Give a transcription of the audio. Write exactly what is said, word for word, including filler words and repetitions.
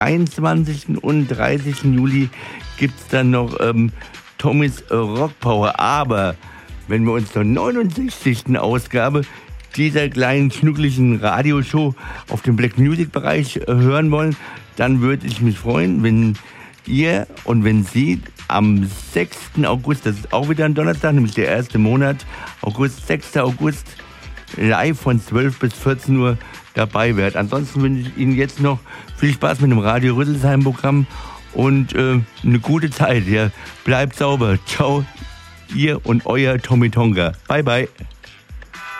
einundzwanzigsten und dreißigsten Juli gibt es dann noch ähm, Tommys Rock Power. Aber wenn wir uns zur neunundsechzigsten Ausgabe dieser kleinen schnuckligen Radioshow auf dem Black Music Bereich äh, hören wollen, dann würde ich mich freuen, wenn ihr und wenn Sie am sechsten August, das ist auch wieder ein Donnerstag, nämlich der erste Monat, August, sechster August, live von zwölf bis vierzehn Uhr dabei werdet. Ansonsten wünsche ich Ihnen jetzt noch viel Spaß mit dem Radio Rüsselsheim Programm und äh, eine gute Zeit. Ja. Bleibt sauber. Ciao, ihr und euer Tommy Tonga. Bye, bye.